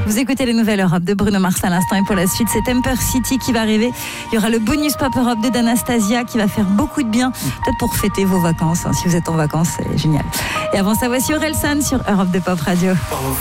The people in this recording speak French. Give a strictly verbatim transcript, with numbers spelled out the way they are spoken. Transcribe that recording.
Vous écoutez les nouvelles Europe de Bruno Mars à l'instant et pour la suite, c'est Emperor City qui va arriver. Il y aura le bonus Pop Europe de d'Anastasia qui va faire beaucoup de bien, peut-être pour fêter vos vacances. Hein, si vous êtes en vacances, c'est génial. Et avant ça, voici Orelsan sur Europe de Pop Radio.